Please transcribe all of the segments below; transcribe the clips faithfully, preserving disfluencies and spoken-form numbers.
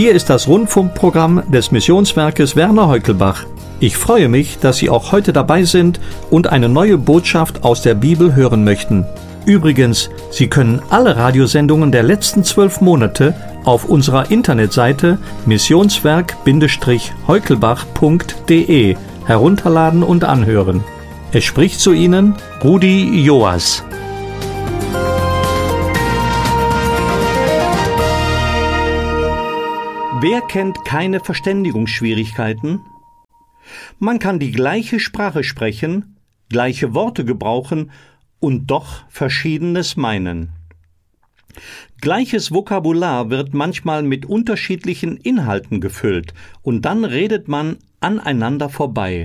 Hier ist das Rundfunkprogramm des Missionswerkes Werner Heukelbach. Ich freue mich, dass Sie auch heute dabei sind und eine neue Botschaft aus der Bibel hören möchten. Übrigens, Sie können alle Radiosendungen der letzten zwölf Monate auf unserer Internetseite missionswerk Heukelbach punkt de herunterladen und anhören. Es spricht zu Ihnen Rudi Joas. Wer kennt keine Verständigungsschwierigkeiten? Man kann die gleiche Sprache sprechen, gleiche Worte gebrauchen und doch Verschiedenes meinen. Gleiches Vokabular wird manchmal mit unterschiedlichen Inhalten gefüllt und dann redet man aneinander vorbei.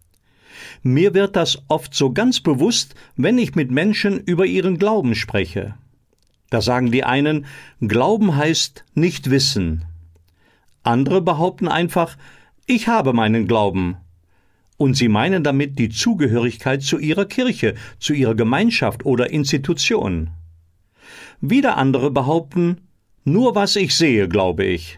Mir wird das oft so ganz bewusst, wenn ich mit Menschen über ihren Glauben spreche. Da sagen die einen, Glauben heißt nicht wissen. Andere behaupten einfach, ich habe meinen Glauben. Und sie meinen damit die Zugehörigkeit zu ihrer Kirche, zu ihrer Gemeinschaft oder Institution. Wieder andere behaupten, nur was ich sehe, glaube ich.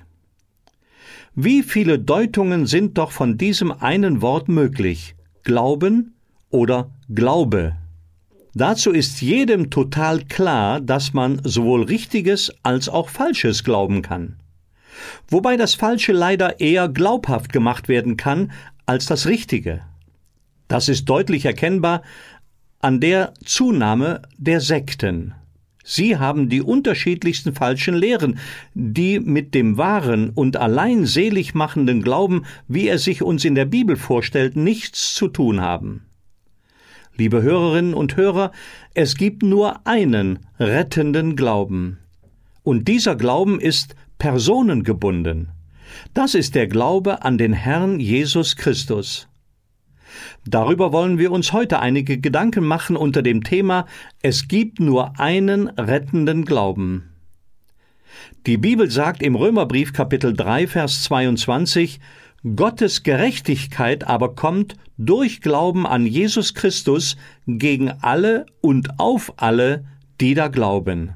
Wie viele Deutungen sind doch von diesem einen Wort möglich? Glauben oder Glaube. Dazu ist jedem total klar, dass man sowohl Richtiges als auch Falsches glauben kann. Wobei das Falsche leider eher glaubhaft gemacht werden kann als das Richtige. Das ist deutlich erkennbar an der Zunahme der Sekten. Sie haben die unterschiedlichsten falschen Lehren, die mit dem wahren und allein selig machenden Glauben, wie er sich uns in der Bibel vorstellt, nichts zu tun haben. Liebe Hörerinnen und Hörer, es gibt nur einen rettenden Glauben. Und dieser Glauben ist personengebunden. Das ist der Glaube an den Herrn Jesus Christus. Darüber wollen wir uns heute einige Gedanken machen unter dem Thema Es gibt nur einen rettenden Glauben. Die Bibel sagt im Römerbrief Kapitel drei, Vers zweiundzwanzig, Gottes Gerechtigkeit aber kommt durch Glauben an Jesus Christus gegen alle und auf alle, die da glauben.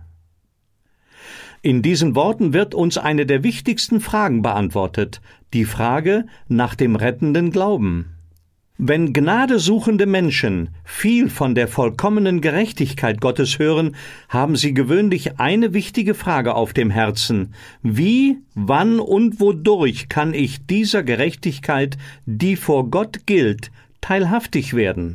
In diesen Worten wird uns eine der wichtigsten Fragen beantwortet, die Frage nach dem rettenden Glauben. Wenn gnadesuchende Menschen viel von der vollkommenen Gerechtigkeit Gottes hören, haben sie gewöhnlich eine wichtige Frage auf dem Herzen. Wie, wann und wodurch kann ich dieser Gerechtigkeit, die vor Gott gilt, teilhaftig werden?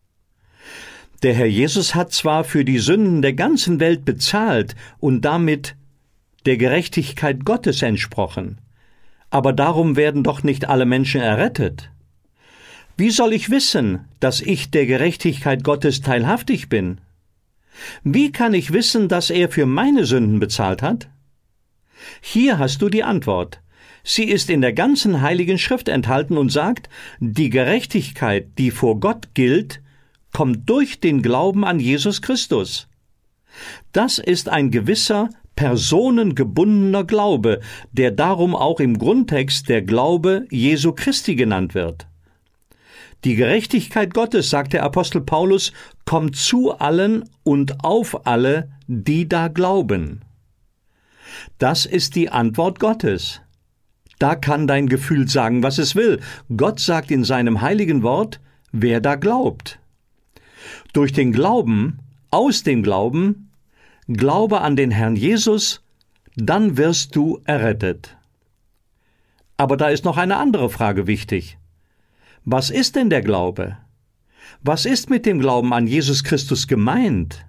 Der Herr Jesus hat zwar für die Sünden der ganzen Welt bezahlt und damit der Gerechtigkeit Gottes entsprochen, aber darum werden doch nicht alle Menschen errettet. Wie soll ich wissen, dass ich der Gerechtigkeit Gottes teilhaftig bin? Wie kann ich wissen, dass er für meine Sünden bezahlt hat? Hier hast du die Antwort. Sie ist in der ganzen Heiligen Schrift enthalten und sagt, die Gerechtigkeit, die vor Gott gilt, kommt durch den Glauben an Jesus Christus. Das ist ein gewisser, personengebundener Glaube, der darum auch im Grundtext der Glaube Jesu Christi genannt wird. Die Gerechtigkeit Gottes, sagt der Apostel Paulus, kommt zu allen und auf alle, die da glauben. Das ist die Antwort Gottes. Da kann dein Gefühl sagen, was es will. Gott sagt in seinem heiligen Wort, wer da glaubt. Durch den Glauben, aus dem Glauben, Glaube an den Herrn Jesus, dann wirst du errettet. Aber da ist noch eine andere Frage wichtig. Was ist denn der Glaube? Was ist mit dem Glauben an Jesus Christus gemeint?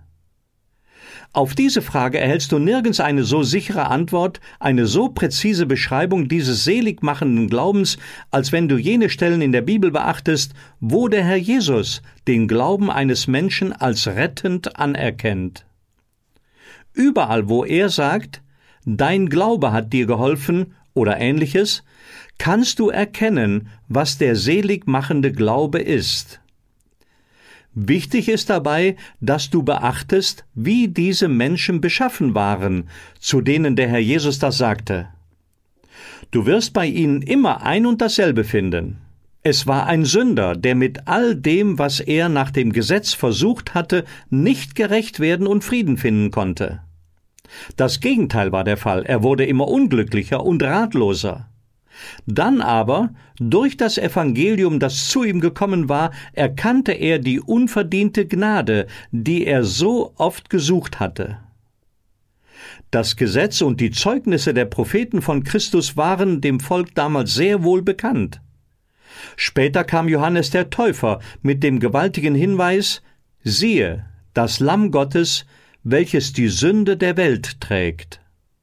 Auf diese Frage erhältst du nirgends eine so sichere Antwort, eine so präzise Beschreibung dieses seligmachenden Glaubens, als wenn du jene Stellen in der Bibel beachtest, wo der Herr Jesus den Glauben eines Menschen als rettend anerkennt. Überall, wo er sagt, dein Glaube hat dir geholfen oder Ähnliches, kannst du erkennen, was der seligmachende Glaube ist. Wichtig ist dabei, dass du beachtest, wie diese Menschen beschaffen waren, zu denen der Herr Jesus das sagte. Du wirst bei ihnen immer ein und dasselbe finden. Es war ein Sünder, der mit all dem, was er nach dem Gesetz versucht hatte, nicht gerecht werden und Frieden finden konnte. Das Gegenteil war der Fall, er wurde immer unglücklicher und ratloser. Dann aber, durch das Evangelium, das zu ihm gekommen war, erkannte er die unverdiente Gnade, die er so oft gesucht hatte. Das Gesetz und die Zeugnisse der Propheten von Christus waren dem Volk damals sehr wohl bekannt. Später kam Johannes der Täufer mit dem gewaltigen Hinweis: Siehe, das Lamm Gottes, welches die Sünde der Welt trägt.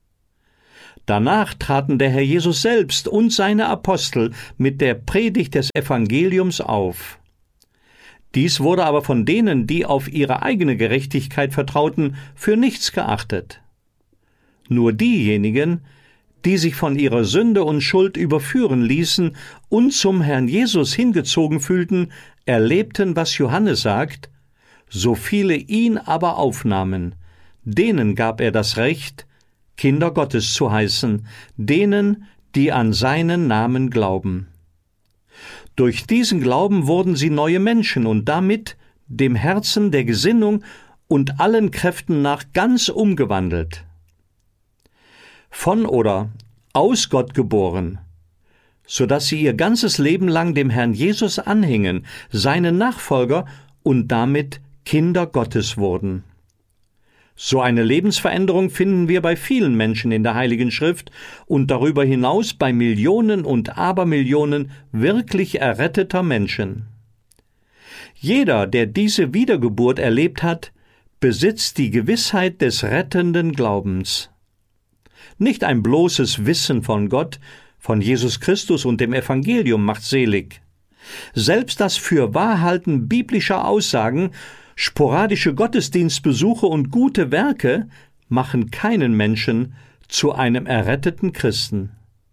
Danach traten der Herr Jesus selbst und seine Apostel mit der Predigt des Evangeliums auf. Dies wurde aber von denen, die auf ihre eigene Gerechtigkeit vertrauten, für nichts geachtet. Nur diejenigen, die sich von ihrer Sünde und Schuld überführen ließen und zum Herrn Jesus hingezogen fühlten, erlebten, was Johannes sagt: So viele ihn aber aufnahmen, denen gab er das Recht, Kinder Gottes zu heißen, denen, die an seinen Namen glauben. Durch diesen Glauben wurden sie neue Menschen und damit dem Herzen, der Gesinnung und allen Kräften nach ganz umgewandelt. Von oder aus Gott geboren, so dass sie ihr ganzes Leben lang dem Herrn Jesus anhingen, seinen Nachfolger und damit Kinder Gottes wurden. So eine Lebensveränderung finden wir bei vielen Menschen in der Heiligen Schrift und darüber hinaus bei Millionen und Abermillionen wirklich erretteter Menschen. Jeder, der diese Wiedergeburt erlebt hat, besitzt die Gewissheit des rettenden Glaubens. Nicht ein bloßes Wissen von Gott, von Jesus Christus und dem Evangelium macht selig. Selbst das Fürwahrhalten biblischer Aussagen, sporadische Gottesdienstbesuche und gute Werke machen keinen Menschen zu einem erretteten Christen.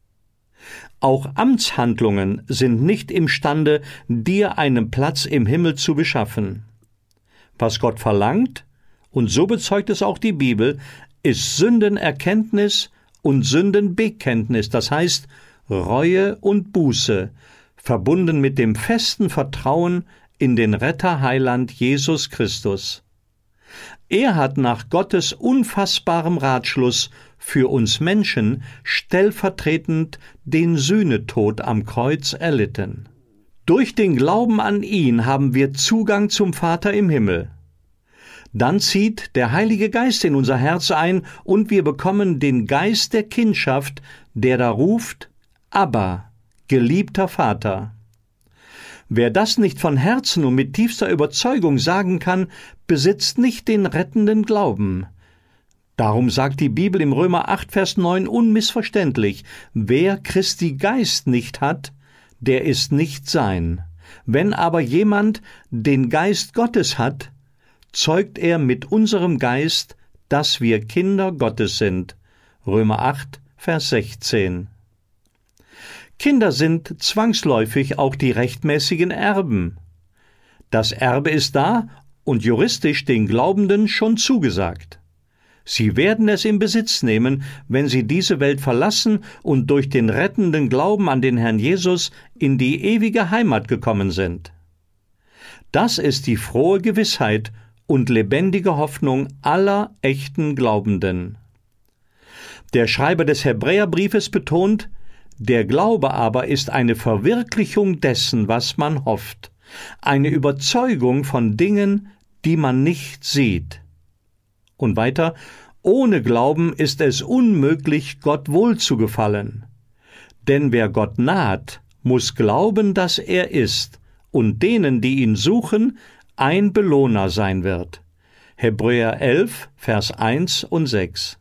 Auch Amtshandlungen sind nicht imstande, dir einen Platz im Himmel zu beschaffen. Was Gott verlangt, und so bezeugt es auch die Bibel, ist Sündenerkenntnis und Sündenbekenntnis, das heißt Reue und Buße, verbunden mit dem festen Vertrauen in den Retter-Heiland Jesus Christus. Er hat nach Gottes unfassbarem Ratschluss für uns Menschen stellvertretend den Sühnetod am Kreuz erlitten. Durch den Glauben an ihn haben wir Zugang zum Vater im Himmel. Dann zieht der Heilige Geist in unser Herz ein und wir bekommen den Geist der Kindschaft, der da ruft: Abba, geliebter Vater. Wer das nicht von Herzen und mit tiefster Überzeugung sagen kann, besitzt nicht den rettenden Glauben. Darum sagt die Bibel im Römer acht, Vers neun unmissverständlich: Wer Christi Geist nicht hat, der ist nicht sein. Wenn aber jemand den Geist Gottes hat, zeugt er mit unserem Geist, dass wir Kinder Gottes sind. Römer acht, Vers sechzehn. Kinder sind zwangsläufig auch die rechtmäßigen Erben. Das Erbe ist da und juristisch den Glaubenden schon zugesagt. Sie werden es in Besitz nehmen, wenn sie diese Welt verlassen und durch den rettenden Glauben an den Herrn Jesus in die ewige Heimat gekommen sind. Das ist die frohe Gewissheit und lebendige Hoffnung aller echten Glaubenden. Der Schreiber des Hebräerbriefes betont: Der Glaube aber ist eine Verwirklichung dessen, was man hofft, eine Überzeugung von Dingen, die man nicht sieht. Und weiter: Ohne Glauben ist es unmöglich, Gott wohlzugefallen. Denn wer Gott naht, muss glauben, dass er ist, und denen, die ihn suchen, ein Belohner sein wird. Hebräer elf, Vers eins und sechs.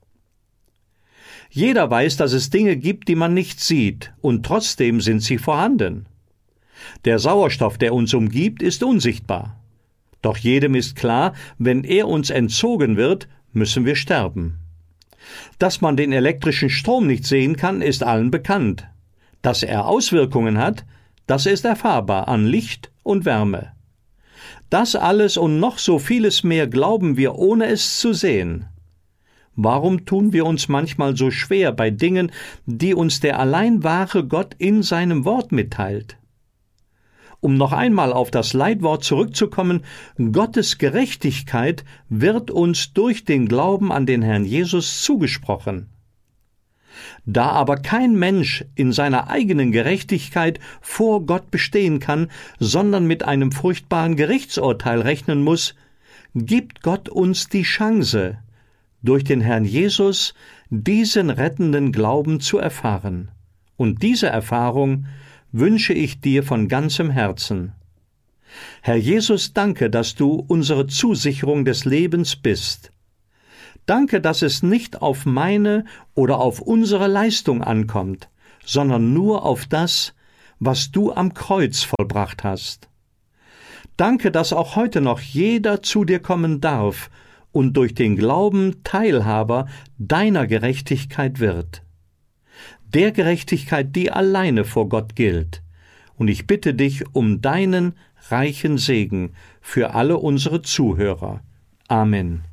Jeder weiß, dass es Dinge gibt, die man nicht sieht, und trotzdem sind sie vorhanden. Der Sauerstoff, der uns umgibt, ist unsichtbar. Doch jedem ist klar, wenn er uns entzogen wird, müssen wir sterben. Dass man den elektrischen Strom nicht sehen kann, ist allen bekannt. Dass er Auswirkungen hat, das ist erfahrbar an Licht und Wärme. Das alles und noch so vieles mehr glauben wir, ohne es zu sehen. Warum tun wir uns manchmal so schwer bei Dingen, die uns der allein wahre Gott in seinem Wort mitteilt? Um noch einmal auf das Leitwort zurückzukommen, Gottes Gerechtigkeit wird uns durch den Glauben an den Herrn Jesus zugesprochen. Da aber kein Mensch in seiner eigenen Gerechtigkeit vor Gott bestehen kann, sondern mit einem furchtbaren Gerichtsurteil rechnen muss, gibt Gott uns die Chance, durch den Herrn Jesus diesen rettenden Glauben zu erfahren. Und diese Erfahrung wünsche ich dir von ganzem Herzen. Herr Jesus, danke, dass du unsere Zusicherung des Lebens bist. Danke, dass es nicht auf meine oder auf unsere Leistung ankommt, sondern nur auf das, was du am Kreuz vollbracht hast. Danke, dass auch heute noch jeder zu dir kommen darf und durch den Glauben Teilhaber deiner Gerechtigkeit wird. Der Gerechtigkeit, die alleine vor Gott gilt. Und ich bitte dich um deinen reichen Segen für alle unsere Zuhörer. Amen.